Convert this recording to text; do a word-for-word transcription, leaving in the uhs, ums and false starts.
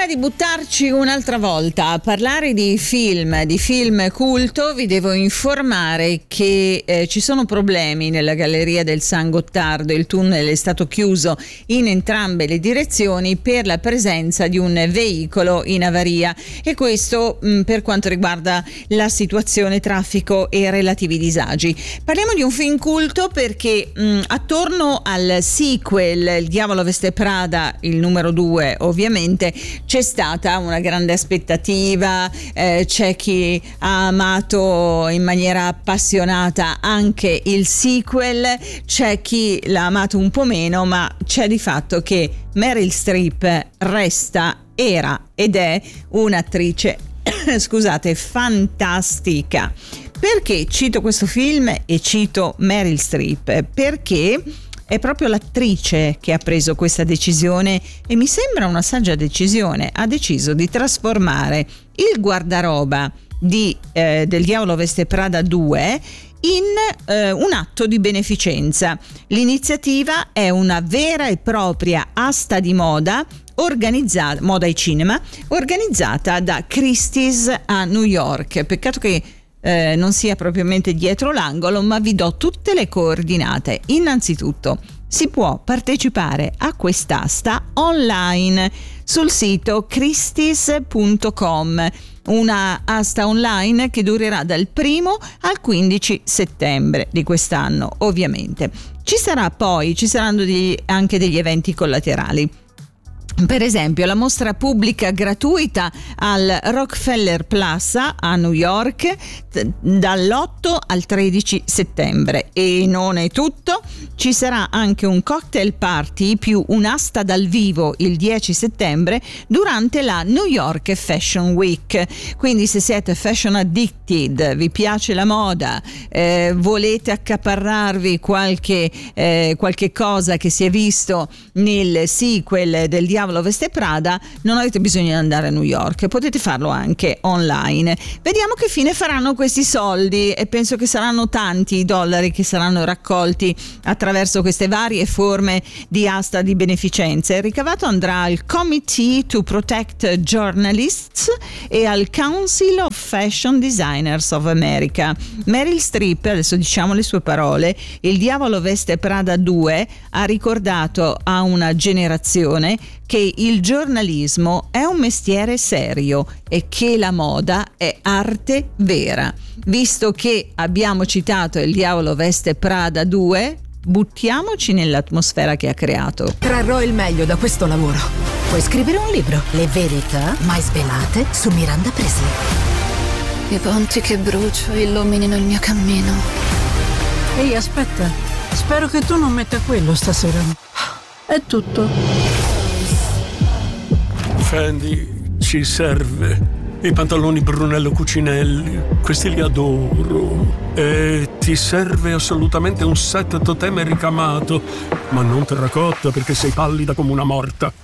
Prima di buttarci un'altra volta a parlare di film, di film culto, vi devo informare che eh, ci sono problemi nella Galleria del San Gottardo. Il tunnel è stato chiuso in entrambe le direzioni per la presenza di un veicolo in avaria, e questo mh, per quanto riguarda la situazione traffico e relativi disagi. Parliamo di un film culto perché mh, attorno al sequel Il Diavolo Veste Prada, il numero due ovviamente, c'è stata una grande aspettativa, eh, c'è chi ha amato in maniera appassionata anche il sequel, c'è chi l'ha amato un po' meno, ma c'è di fatto che Meryl Streep resta, era ed è un'attrice scusate, fantastica. Perché cito questo film e cito Meryl Streep? Perché è proprio l'attrice che ha preso questa decisione, e mi sembra una saggia decisione. Ha deciso di trasformare il guardaroba di eh, del Diavolo Veste Prada due in eh, un atto di beneficenza. L'iniziativa è una vera e propria asta di moda organizzata, moda e cinema, organizzata da Christie's a New York. Peccato che Eh, non sia propriamente dietro l'angolo, ma vi do tutte le coordinate. Innanzitutto si può partecipare a quest'asta online sul sito christies punto com, una asta online che durerà dal primo al quindici settembre di quest'anno. Ovviamente ci sarà poi ci saranno degli, anche degli eventi collaterali. Per esempio la mostra pubblica gratuita al Rockefeller Plaza a New York dall'otto al tredici settembre. E non è tutto, ci sarà anche un cocktail party più un'asta dal vivo il dieci settembre durante la New York Fashion Week. Quindi se siete fashion addicted, vi piace la moda, eh, volete accaparrarvi qualche, eh, qualche cosa che si è visto nel sequel del Diavolo Veste Prada, non avete bisogno di andare a New York, potete farlo anche online. Vediamo che fine faranno questi soldi, e penso che saranno tanti i dollari che saranno raccolti attraverso queste varie forme di asta di beneficenza. Il ricavato andrà al Committee to Protect Journalists e al Council of Fashion Designers of America. Meryl Streep, adesso diciamo le sue parole: il Diavolo Veste Prada due ha ricordato a una generazione che il giornalismo è un mestiere serio e che la moda è arte vera. Visto che abbiamo citato Il Diavolo Veste Prada due, buttiamoci nell'atmosfera che ha creato. Trarrò il meglio da questo lavoro. Puoi scrivere un libro. Le verità mai svelate su Miranda Presley. I ponti che brucio illuminino il mio cammino. Ehi, aspetta. Spero che tu non metta quello stasera. È tutto. Fendi ci serve. I pantaloni Brunello Cucinelli, questi li adoro. E ti serve assolutamente un set toteme ricamato, ma non terracotta perché sei pallida come una morta.